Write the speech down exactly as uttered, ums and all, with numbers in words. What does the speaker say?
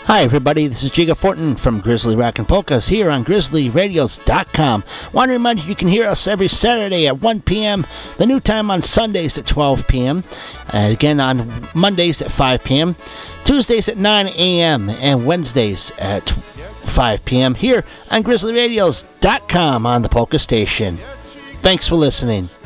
Hi, everybody. This is Jiga Fortin from Grizzly Rock and Polkas here on Grizzly Radios dot com. Want to remind you you can hear us every Saturday at one p.m., the new time on Sundays at twelve p.m., uh, again on Mondays at five p.m., Tuesdays at nine a.m., and Wednesdays at five p.m. here on Grizzly Radios dot com on the Polka Station. Thanks for listening.